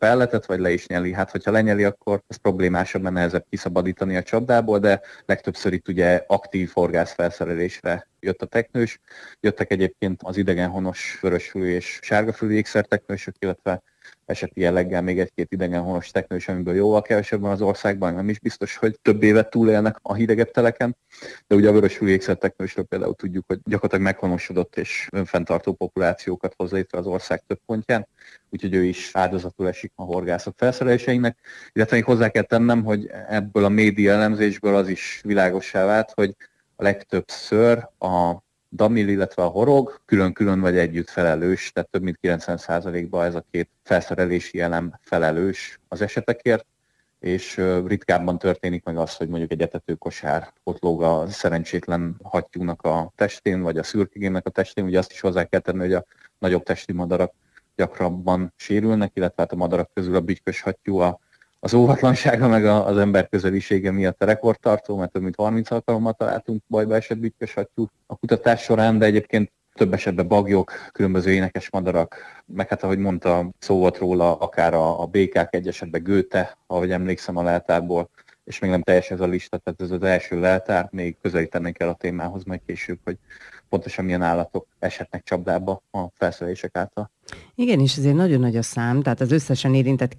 pelletet, vagy le is nyeli. Hát, hogyha lenyeli, akkor ez problémásabb, mert nehezebb kiszabadítani a csapdából, de legtöbbször itt ugye aktív horgászfelszerelésre jött a teknős. Jöttek egyébként az idegenhonos vörösfülű és sárgafülű ékszerteknősök, illetve eseti jelleggel még egy-két idegenhonos teknős, amiből jóval kevesebb van az országban, nem is biztos, hogy több évet túlélnek a hidegebb teleken, de ugye a vörösfülű ékszerteknősről például tudjuk, hogy gyakorlatilag meghonosodott és önfenntartó populációkat hoz létre az ország több pontján, úgyhogy ő is áldozatul esik a horgászok felszereléseinek, illetve még hozzá kell tennem, hogy ebből a média elemzésből az is világossá vált, hogy a legtöbbször a damil, illetve a horog külön-külön vagy együtt felelős, tehát több mint 90%-ban ez a két felszerelési elem felelős az esetekért, és ritkábban történik meg az, hogy mondjuk egy etetőkosár ott lóg a szerencsétlen hattyúnak a testén, vagy a szürkigémnek a testén. Ugye azt is hozzá kell tenni, hogy a nagyobb testi madarak gyakrabban sérülnek, illetve hát a madarak közül a bütykös hattyú az óvatlansága meg az ember közelisége miatt a rekordtartó, mert több mint 30 alkalommal találtunk bajba esett bütykös hattyú a kutatás során, de egyébként több esetben bagyok, különböző énekes madarak, meg hát ahogy mondta, szó volt róla, akár a békák, egy esetben Göte, ahogy emlékszem a leltárból, és még nem teljes ez a lista, tehát ez az első leltár, még közelítenénk el a témához majd később, hogy pontosan milyen állatok eshetnek csapdába a felszerelések által. Igen, és ezért nagyon nagy a szám, tehát az összesen érintett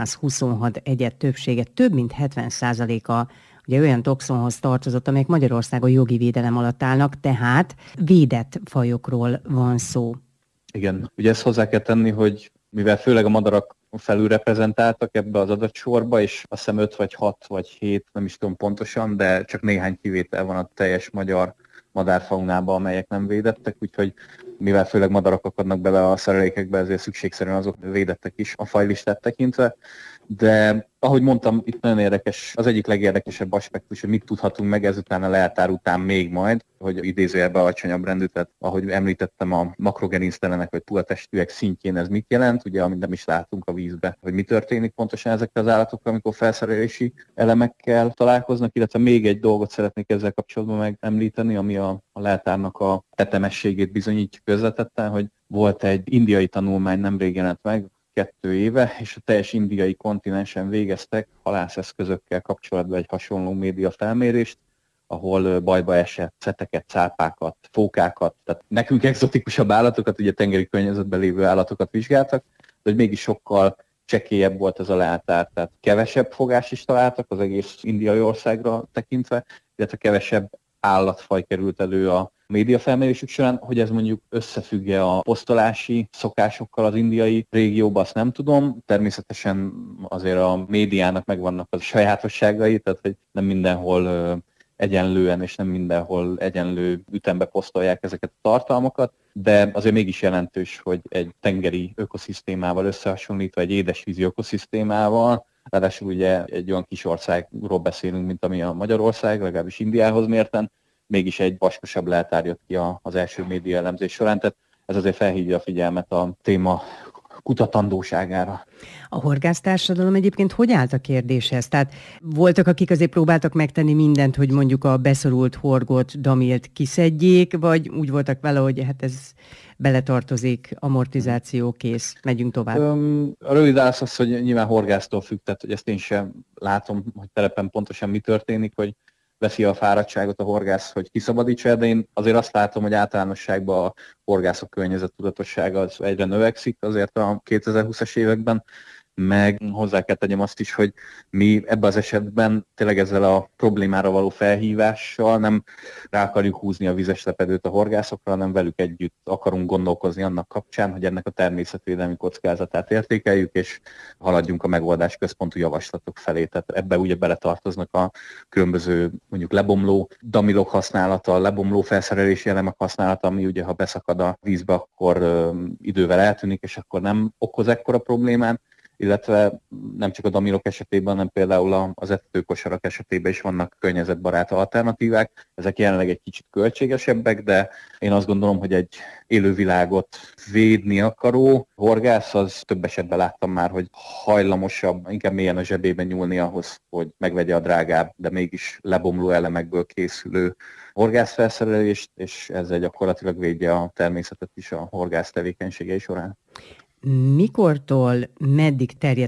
226 egyed többsége, több mint 70%-a ugye olyan toxonhoz tartozott, amelyek Magyarországon jogi védelem alatt állnak, tehát védett fajokról van szó. Igen, ugye ezt hozzá kell tenni, hogy mivel főleg a madarak felülreprezentáltak ebbe az adatsorba, és azt hiszem 5 vagy 6 vagy 7, nem is tudom pontosan, de csak néhány kivétel van a teljes magyar madárfaunában, amelyek nem védettek, úgyhogy mivel főleg madarak akadnak bele a szerelékekbe, ezért szükségszerűen azok védettek is a fajlistát tekintve. De ahogy mondtam, itt nagyon érdekes, az egyik legérdekesebb aspektus, hogy mit tudhatunk meg ezután a leltár után még majd, hogy idézőjelben alacsonyabb rendű, tehát ahogy említettem, a makrogenisztelenek vagy túltestűek szintjén ez mit jelent, ugye amit nem is látunk a vízbe, hogy mi történik pontosan ezekkel az állatokkal, amikor felszerelési elemekkel találkoznak, illetve még egy dolgot szeretnék ezzel kapcsolatban megemlíteni, ami a leltárnak a tetemességét bizonyítja közvetetten, hogy volt egy indiai tanulmány, nemrég jelent meg, 2 éve, és a teljes indiai kontinensen végeztek halászeszközökkel kapcsolatban egy hasonló média felmérést, ahol bajba esett szeteket, cápákat, fókákat, tehát nekünk egzotikusabb állatokat, ugye tengeri környezetben lévő állatokat vizsgáltak, de hogy mégis sokkal csekélyebb volt ez a leltár, tehát kevesebb fogás is találtak az egész indiai országra tekintve, illetve kevesebb állatfaj került elő a médiafelmérésük során, hogy ez mondjuk összefügg-e a posztolási szokásokkal az indiai régióban, azt nem tudom. Természetesen azért a médiának megvannak a sajátosságai, tehát hogy nem mindenhol egyenlően és nem mindenhol egyenlő ütembe posztolják ezeket a tartalmakat, de azért mégis jelentős, hogy egy tengeri ökoszisztémával összehasonlítva, egy édesvízi ökoszisztémával, ráadásul ugye egy olyan kis országról beszélünk, mint ami a Magyarország, legalábbis Indiához mérten, mégis egy vaskosabb leltár jött ki az első média elemzés során, tehát ez azért felhívja a figyelmet a téma kutatandóságára. A horgásztársadalom egyébként hogy állt a kérdéshez? Tehát voltak, akik azért próbáltak megtenni mindent, hogy mondjuk a beszorult horgot, damilt kiszedjék, vagy úgy voltak vele, hogy hát ez beletartozik, amortizáció, kész, megyünk tovább? A rövid válasz az, hogy nyilván horgásztól függ, tehát hogy ezt én sem látom, hogy telepen pontosan mi történik, hogy veszi a fáradtságot a horgász, hogy kiszabadítsa, de én azért azt látom, hogy általánosságban a horgászok környezettudatossága az egyre növekszik azért a 2020-as években, meg hozzá kell tegyem azt is, hogy mi ebben az esetben tényleg ezzel a problémára való felhívással nem rá akarjuk húzni a vizes lepedőt a horgászokra, hanem velük együtt akarunk gondolkozni annak kapcsán, hogy ennek a természetvédelmi kockázatát értékeljük, és haladjunk a megoldás központú javaslatok felé. Tehát ebbe ugye beletartoznak a különböző mondjuk lebomló damilok használata, lebomló felszerelési elemek használata, ami ugye ha beszakad a vízbe, akkor idővel eltűnik, és akkor nem okoz ekkora problémát, illetve nem csak a damilok esetében, hanem például az etetőkosarak esetében is vannak környezetbarát alternatívák. Ezek jelenleg egy kicsit költségesebbek, de én azt gondolom, hogy egy élővilágot védni akaró horgász, az több esetben láttam már, hogy hajlamosabb, inkább mélyen a zsebében nyúlni ahhoz, hogy megvegye a drágább, de mégis lebomló elemekből készülő horgászfelszerelést, és ezzel gyakorlatilag védje a természetet is a horgász tevékenységei során. Mikortól meddig terjed